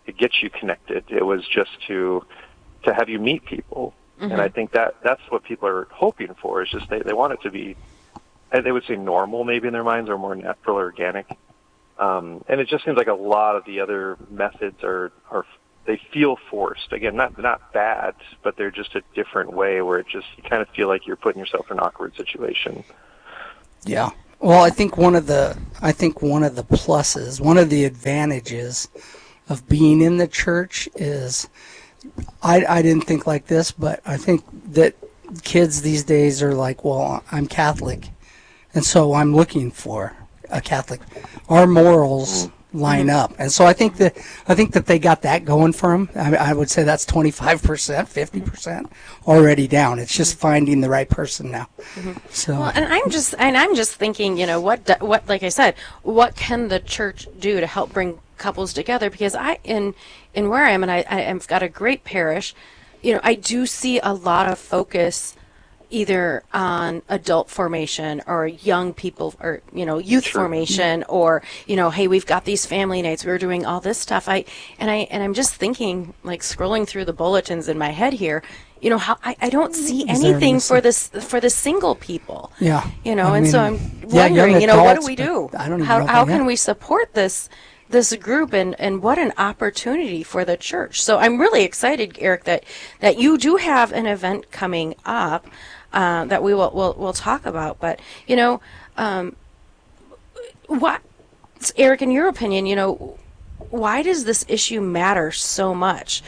to get you connected. It was just to to have you meet people. Mm-hmm. And I think that that's what people are hoping for, is just they, they want it to be, they would say normal maybe in their minds, or more natural or organic. Um, and it just seems like a lot of the other methods are, are they feel forced. Again, not not bad, but they're just a different way where it just, you kind of feel like you're putting yourself in an awkward situation. Yeah. Well, I think one of the I think one of the pluses, one of the advantages of being in the church is, I, I didn't think like this, but I think that kids these days are like, well, I'm Catholic, and so I'm looking for a Catholic. Our morals line up, and so I think that I think that they got that going for them. I, I would say that's twenty-five percent, fifty percent already down. It's just finding the right person now. Mm-hmm. So, well, and I'm just and I'm just thinking, you know, what do, what like I said, what can the church do to help bring couples together? Because I in in where I am, and I I've got a great parish, you know, I do see a lot of focus either on adult formation or young people, or you know, youth sure. formation, or you know, hey, we've got these family nights, we're doing all this stuff. I and I and I'm just thinking, like scrolling through the bulletins in my head here, you know, how I, I don't see Is anything for this for the single people. Yeah, you know, I and mean, so I'm yeah, wondering, you know, what do we adults, do? I don't even how know how that can yet. we support this this group, and, and what an opportunity for the church. So I'm really excited, Eric, that, that you do have an event coming up uh, that we will we'll, we'll talk about. But, you know, um, what, Eric, in your opinion, you know, why does this issue matter so much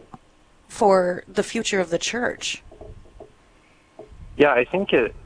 for the future of the church? Yeah, I think it,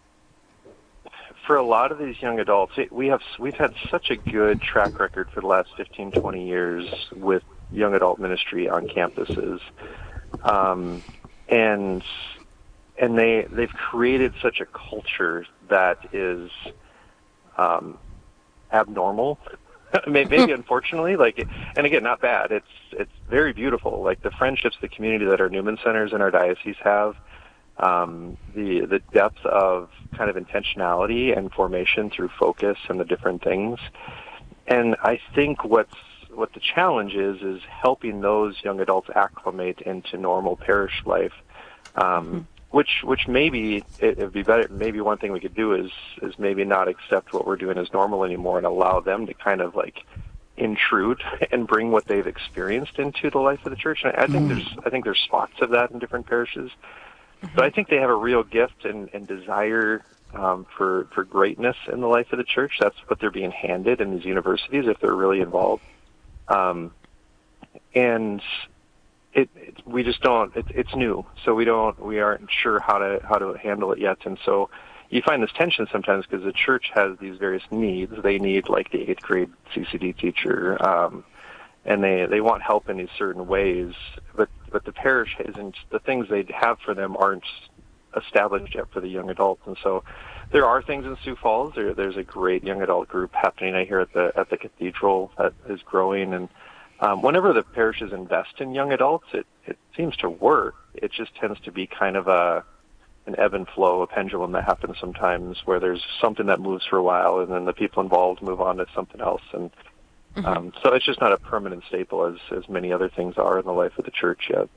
for a lot of these young adults, it, we have we've had such a good track record for the last fifteen, twenty years with young adult ministry on campuses, um, and and they they've created such a culture that is um, abnormal, maybe unfortunately. Like, and again, not bad. It's it's very beautiful. Like the friendships, the community that our Newman centers in our diocese have. Um, the the depth of kind of intentionality and formation through focus and the different things. And I think what's what the challenge is is helping those young adults acclimate into normal parish life. Um, mm-hmm. Which which maybe it would be better. Maybe one thing we could do is is maybe not accept what we're doing as normal anymore and allow them to kind of like intrude and bring what they've experienced into the life of the church. And I, I think mm-hmm. there's I think there's spots of that in different parishes. But I think they have a real gift and, and desire um, for for greatness in the life of the church. That's what they're being handed in these universities if they're really involved. Um, and it, it we just don't. It, it's new, so we don't. We aren't sure how to how to handle it yet. And so you find this tension sometimes because the church has these various needs. They need like the eighth grade C C D teacher. Um, And they, they want help in these certain ways, but but the parish isn't, the things they have for them aren't established yet for the young adults. And so there are things in Sioux Falls. There, there's a great young adult group happening, I hear, at the at the cathedral that is growing. And um, whenever the parishes invest in young adults, it, it seems to work. It just tends to be kind of a an ebb and flow, a pendulum that happens sometimes where there's something that moves for a while and then the people involved move on to something else. And Mm-hmm. Um, so it's just not a permanent staple as, as many other things are in the life of the church yet.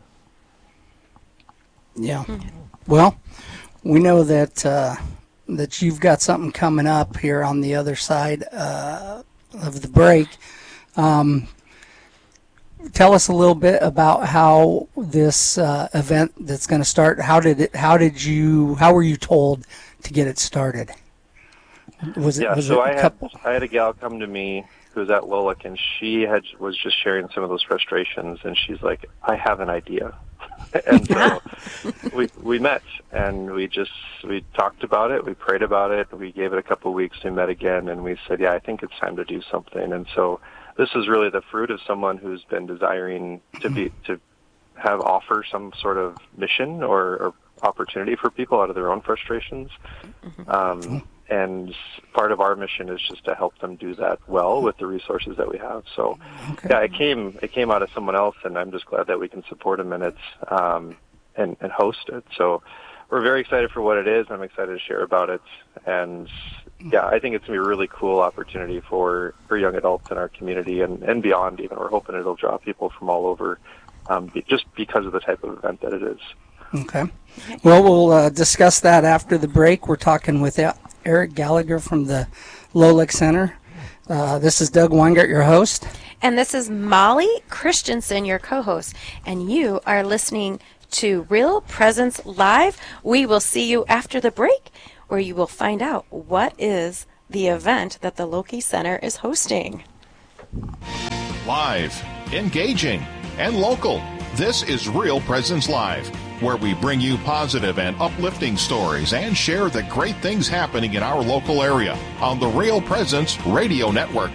Yeah. Well, we know that uh, that you've got something coming up here on the other side uh, of the break. Um, tell us a little bit about how this uh, event that's going to start. How did it? How did you? How were you told to get it started? Was it? Yeah. Was so it I a had couple? I had a gal come to me who was at Lolick, and she had was just sharing some of those frustrations, and she's like, I have an idea. And so we we met, and we just, we talked about it, we prayed about it, we gave it a couple of weeks, we met again, and we said, yeah, I think it's time to do something. And so this is really the fruit of someone who's been desiring to be, to have offer some sort of mission or, or opportunity for people out of their own frustrations. Um, And part of our mission is just to help them do that well with the resources that we have. So, okay. yeah, it came it came out of someone else, and I'm just glad that we can support them in it um, and, and host it. So, we're very excited for what it is. I'm excited to share about it. And yeah, I think it's going to be a really cool opportunity for, for young adults in our community and, and beyond even. We're hoping it'll draw people from all over um, be, just because of the type of event that it is. Okay. Well, we'll uh, discuss that after the break. We're talking with Eric Gallagher from the Lolick Center. Uh, this is Doug Weingart, your host. And this is Molly Christensen, your co-host. And you are listening to Real Presence Live. We will see you after the break, where you will find out what is the event that the Loki Center is hosting. Live, engaging, and local. This is Real Presence Live, where we bring you positive and uplifting stories and share the great things happening in our local area on the Real Presence Radio Network.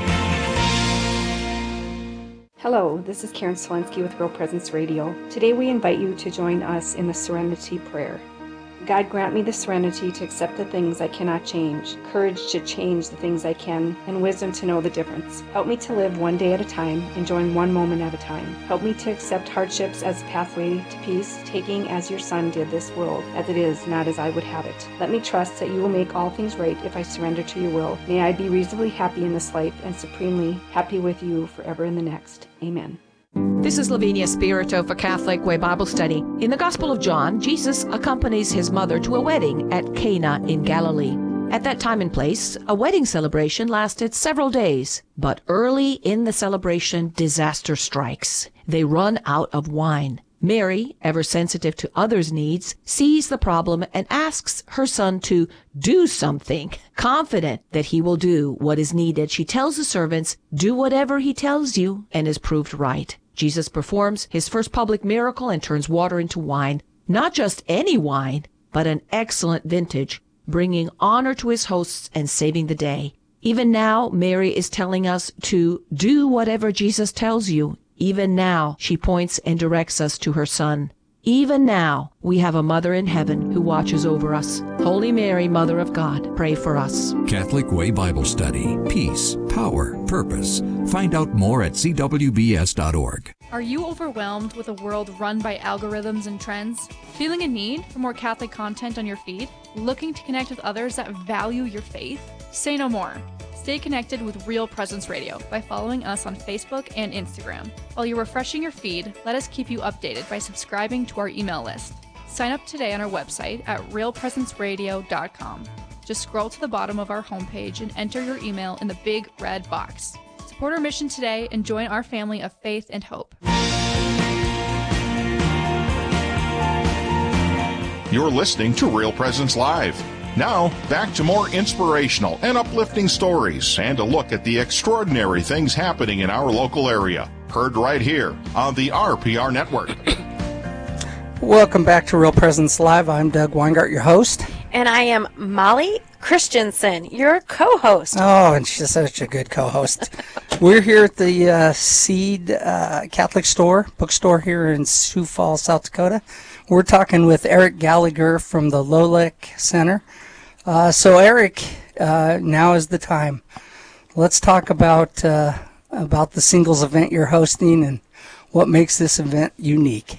Hello, this is Karen Swensky with Real Presence Radio. Today we invite you to join us in the Serenity Prayer. God, grant me the serenity to accept the things I cannot change, courage to change the things I can, and wisdom to know the difference. Help me to live one day at a time, enjoying one moment at a time. Help me to accept hardships as a pathway to peace, taking as your Son did this world, as it is, not as I would have it. Let me trust that you will make all things right if I surrender to your will. May I be reasonably happy in this life and supremely happy with you forever in the next. Amen. This is Lavinia Spirito for Catholic Way Bible Study. In the Gospel of John, Jesus accompanies his mother to a wedding at Cana in Galilee. At that time and place, a wedding celebration lasted several days. But early in the celebration, disaster strikes. They run out of wine. Mary, ever sensitive to others' needs, sees the problem and asks her son to do something. Confident that he will do what is needed, she tells the servants, "Do whatever he tells you," and is proved right. Jesus performs his first public miracle and turns water into wine. Not just any wine, but an excellent vintage, bringing honor to his hosts and saving the day. Even now, Mary is telling us to do whatever Jesus tells you. Even now, she points and directs us to her Son. Even now, we have a Mother in heaven who watches over us. Holy Mary, Mother of God, pray for us. Catholic Way Bible Study. Peace, power, purpose. Find out more at c w b s dot org. Are you overwhelmed with a world run by algorithms and trends? Feeling a need for more Catholic content on your feed? Looking to connect with others that value your faith? Say no more. Stay connected with Real Presence Radio by following us on Facebook and Instagram. While you're refreshing your feed, let us keep you updated by subscribing to our email list. Sign up today on our website at real presence radio dot com. Just scroll to the bottom of our homepage and enter your email in the big red box. Support our mission today and join our family of faith and hope. You're listening to Real Presence Live. Now, back to more inspirational and uplifting stories and a look at the extraordinary things happening in our local area. Heard right here on the R P R Network. Welcome back to Real Presence Live. I'm Doug Weingart, your host. And I am Molly Christensen, your co-host. Oh, and she's such a good co-host. We're here at the uh, Seed uh, Catholic Store, bookstore here in Sioux Falls, South Dakota. We're talking with Eric Gallagher from the Lolick Center. Uh, so, Eric, uh, now is the time. Let's talk about uh, about the singles event you're hosting and what makes this event unique.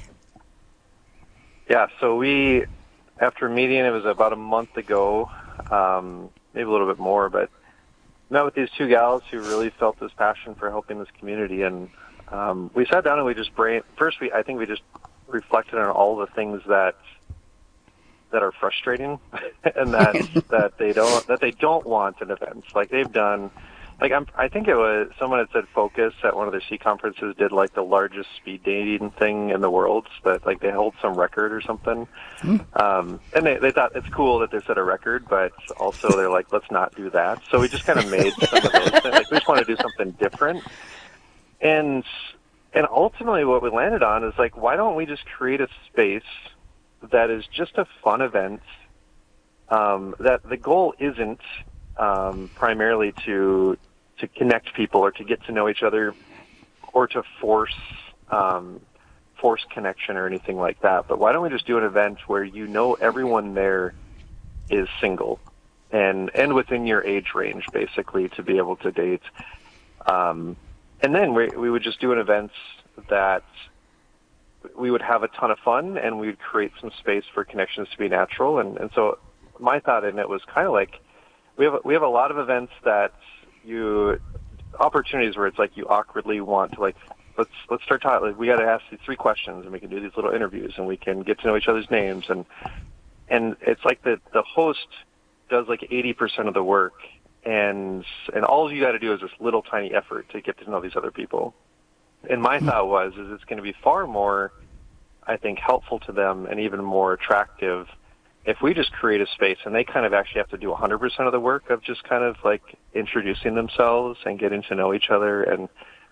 Yeah, so we, after a meeting, it was about a month ago, um, maybe a little bit more, but met with these two gals who really felt this passion for helping this community, and um, we sat down and we just brain. First, we I think we just reflected on all the things that that are frustrating and that that they don't that they don't want in events. Like they've done, like I'm, I think it was someone had said Focus at one of their C conferences did like the largest speed dating thing in the world. That like they hold some record or something, mm. um, and they they thought it's cool that they set a record, but also they're like, let's not do that. So we just kind of made some of those things. Like we just want to do something different, and and ultimately what we landed on is like, why don't we just create a space that is just a fun event, um, that the goal isn't um, primarily to to connect people or to get to know each other or to force um, force connection or anything like that. But why don't we just do an event where you know everyone there is single and, and within your age range, basically, to be able to date. Um, and then we, we would just do an event that we would have a ton of fun, and we would create some space for connections to be natural. And, and so my thought in it was kind of like we have we have a lot of events that you opportunities where it's like you awkwardly want to like let's let's start talking. Like, we got to ask these three questions, and we can do these little interviews, and we can get to know each other's names, and and it's like the the host does like eighty percent of the work, and and all you got to do is this little tiny effort to get to know these other people. And my thought was, is it's going to be far more, I think, helpful to them and even more attractive if we just create a space and they kind of actually have to do one hundred percent of the work of just kind of like introducing themselves and getting to know each other and